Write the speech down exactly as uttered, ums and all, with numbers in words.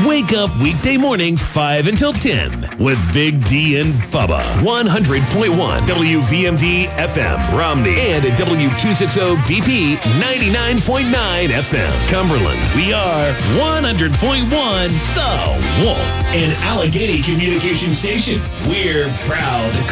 Wake up weekday mornings five until ten with Big D and Bubba. one hundred point one W V M D F M, Romney, and at W two sixty B P ninety-nine point nine F M, Cumberland. We are one hundred point one The Wolf, an Allegheny communication station. We're proud to